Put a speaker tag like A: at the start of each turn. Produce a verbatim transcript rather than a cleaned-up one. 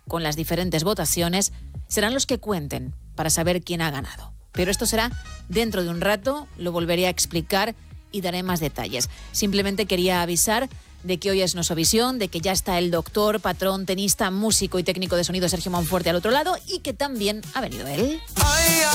A: con las diferentes votaciones, serán los que cuenten para saber quién ha ganado. Pero esto será dentro de un rato, lo volveré a explicar y daré más detalles. Simplemente quería avisar de que hoy es Nosovisión, de que ya está el doctor, patrón, tenista, músico y técnico de sonido Sergio Monforte al otro lado y que también ha venido él.
B: Ay,